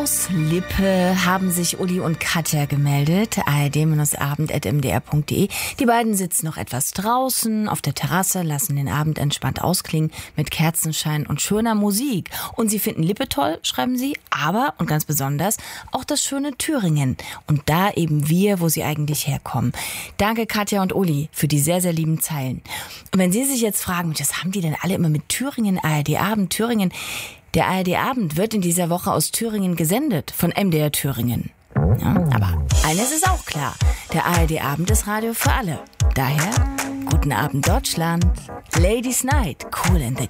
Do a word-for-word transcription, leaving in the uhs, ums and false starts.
Aus Lippe haben sich Uli und Katja gemeldet, a r d abend at m d r punkt d e. Die beiden sitzen noch etwas draußen auf der Terrasse, lassen den Abend entspannt ausklingen mit Kerzenschein und schöner Musik. Und sie finden Lippe toll, schreiben sie, aber, und ganz besonders, auch das schöne Thüringen. Und da eben wir, wo sie eigentlich herkommen. Danke Katja und Uli für die sehr, sehr lieben Zeilen. Und wenn Sie sich jetzt fragen, was haben die denn alle immer mit Thüringen, A R D Abend, Thüringen? Der A R D Abend wird in dieser Woche aus Thüringen gesendet, von M D R Thüringen. Ja, aber eines ist auch klar, der A R D Abend ist Radio für alle. Daher, guten Abend Deutschland, Ladies Night, Kool and the